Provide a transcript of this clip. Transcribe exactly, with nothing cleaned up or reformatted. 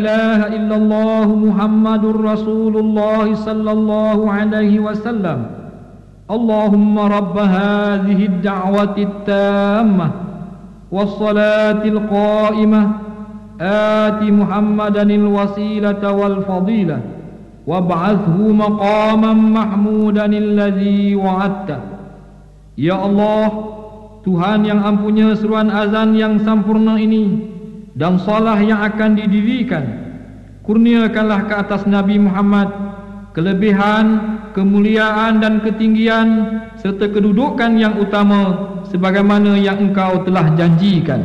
ilaha illallah Muhammadur Rasulullah sallallahu alaihi wasallam. Allahumma rabb hadhihi ad-da'wati at-tammah was-salati al-qa'imah ati Muhammadanil wasilata wal fadilah wab'athhu maqaman mahmudan alladhi wa'adta. Ya Allah, Tuhan yang ampunya seruan azan yang sempurna ini dan salah yang akan didirikan, kurniakanlah ke atas Nabi Muhammad kelebihan, kemuliaan dan ketinggian serta kedudukan yang utama sebagaimana yang Engkau telah janjikan.